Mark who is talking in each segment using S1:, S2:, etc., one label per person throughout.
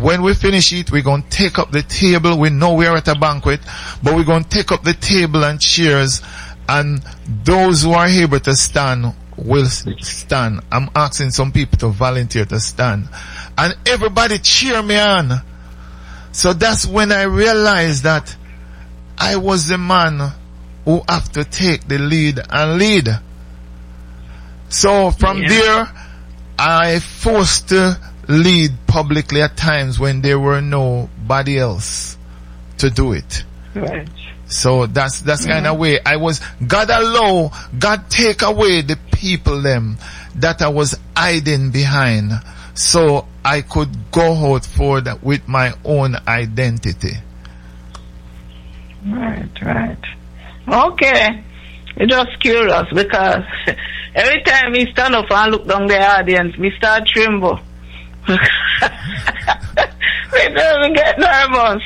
S1: when we finish it, we're going to take up the table. We know we're at a banquet, but we're going to take up the table and chairs, and those who are able to stand will stand. I'm asking some people to volunteer to stand, and everybody cheer me on. So that's when I realized that I was the man who have to take the lead and lead. So from there, I forced to lead publicly at times when there were nobody else to do it.
S2: Right.
S1: So that's kind of way I was. God take away the people them that I was hiding behind, so I could go out forward with my own identity.
S2: Right. Okay. It's just curious because every time we stand up and look down the audience, we start tremble. We don't get nervous.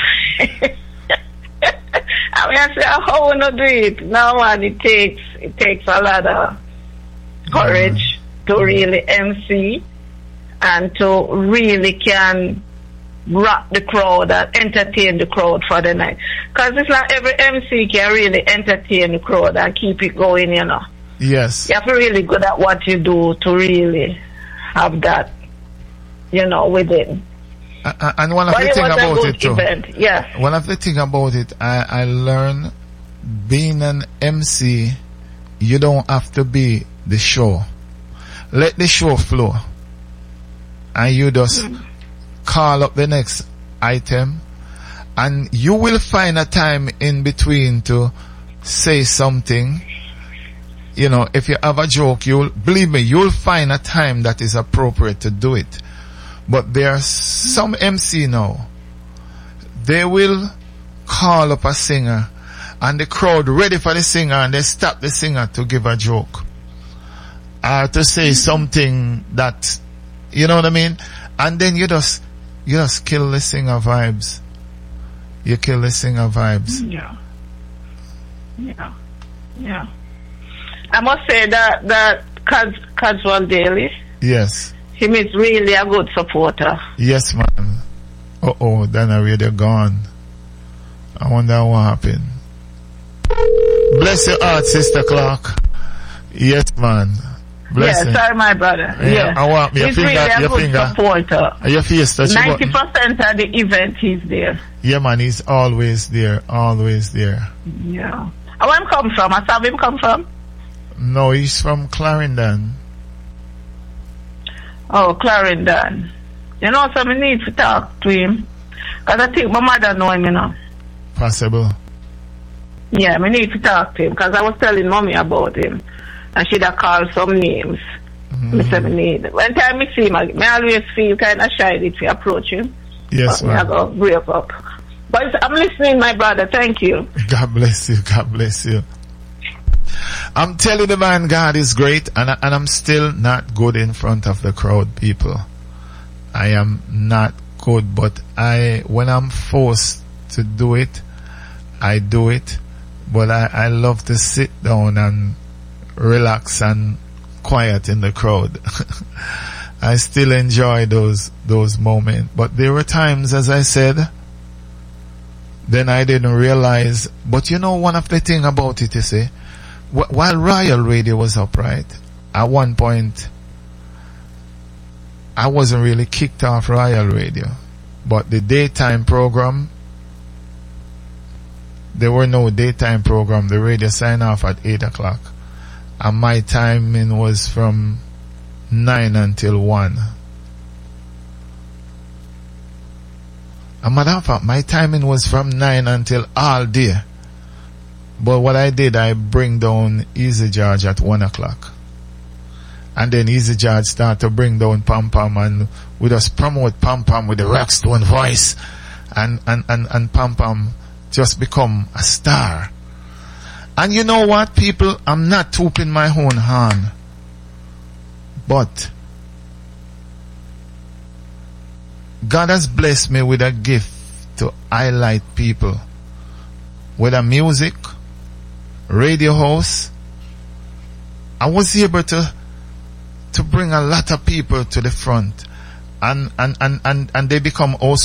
S2: I mean, I say, how we not do it? Now, and it takes a lot of courage to really MC and to really can rock the crowd and entertain the crowd for the night. Because it's like every MC can really entertain the crowd and keep it going, you know.
S1: Yes.
S2: You have to be really good at what you do to really have that, you know, within.
S1: And one of the things about it too.
S2: Event. Yes.
S1: One of the things about it, I learned being an MC, you don't have to be the show. Let the show flow. And you just call up the next item, and you will find a time in between to say something. You know, if you have a joke, believe me, you'll find a time that is appropriate to do it. But there are some MC now, they will call up a singer and the crowd ready for the singer, and they stop the singer to give a joke or to say something that, you know what I mean? And then you just kill the singer vibes. You kill the singer vibes.
S2: Yeah. I must say that Casual Daily.
S1: Yes.
S2: He is really a good supporter.
S1: Yes, man. Then I really gone. I wonder what happened. Bless your heart, Sister Clark. Yes, man. Bless
S2: sorry, my brother.
S1: Yeah. I want me
S2: he's really a good supporter.
S1: Your face touch
S2: 90% of the event he's there.
S1: Yeah, man, he's always there. Always there.
S2: Yeah. Where him come from? I saw him come from?
S1: No, he's from Clarendon.
S2: Oh, Clarendon. You know, so I need to talk to him. Because I think my mother know him, you know.
S1: Possible.
S2: Yeah, I need to talk to him. Because I was telling mommy about him. And she'd have called some names. When time I see him, I always feel kind of shy if you approach him.
S1: Yes,
S2: ma'am. I go break up. But I'm listening, my brother. Thank you.
S1: God bless you. God bless you. I'm telling the man, God is great, and I'm still not good in front of the crowd, people. I am not good, but when I'm forced to do it, I do it. But I love to sit down and relax and quiet in the crowd. I still enjoy those moments. But there were times, as I said, then I didn't realize. But you know, one of the things about it, you see, while Royal Radio was up, right, at one point, I wasn't really kicked off Royal Radio. But the daytime program, there were no daytime program. The radio signed off at 8 o'clock. And my timing was from 9 until 1. As a matter of fact, my timing was from 9 until all day. But what I did, I bring down Easy George at 1 o'clock. And then Easy George started to bring down Pam Pam, and we just promote Pam Pam with the Rockstone voice. And Pam Pam just become a star. And you know what, people? I'm not tooping my own horn. But God has blessed me with a gift to highlight people. Whether music, radio host, I was able to bring a lot of people to the front. And they become also